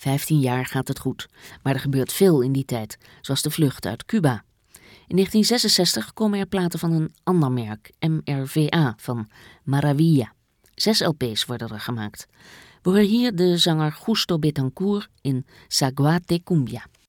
15 jaar gaat het goed, maar er gebeurt veel in die tijd, zoals de vlucht uit Cuba. In 1966 komen er platen van een ander merk, MRVA, van Maravilla. 6 LP's worden er gemaakt. We horen hier de zanger Justo Betancourt in Zaguate Cumbia.